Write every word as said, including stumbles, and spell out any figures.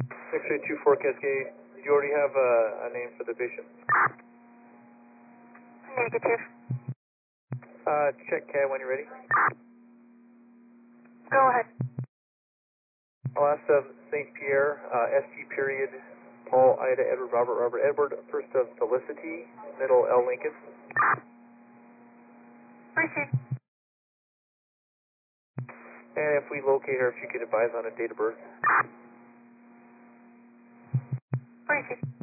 X-ray two four Cascade, do you already have a, a name for the patient? Negative. Uh, check C A D when you're ready. Go ahead. I'll ask um, Saint Pierre, uh, S T period, Paul, Ida, Edward, Robert, Robert, Edward, first of Felicity, middle L Lincoln. Proceed. And if we locate her, if you could advise on a date of birth. Proceed.